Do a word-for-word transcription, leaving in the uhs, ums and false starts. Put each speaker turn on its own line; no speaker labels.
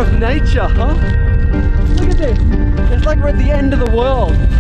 of nature, huh? Look at this. It's like we're at the end of the world.